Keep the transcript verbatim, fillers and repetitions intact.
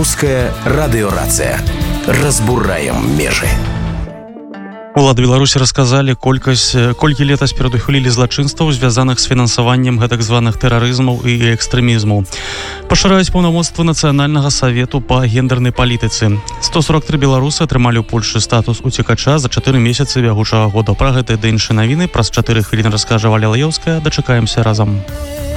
Беларуская радыёрацыя. Разбураем межы. Улады Беларусі расказалі колькасць, колькі летась перадухілілі злачынстваў, звязаных з фінансаваннем гэтак званых тэрарызмаў і экстрэмізму. Пашыраюць паўнамоцтвы Нацыянальнага савету па гендернай палітыцы. сто сорок тры беларусы атрымалі ў Польшы статус уцекача за чатыры месяцы бягучага года. Пра гэтыя ды іншыя навіны праз чатыры хвіліны раскажа Валя Лаёўская. Дачакаемся разам.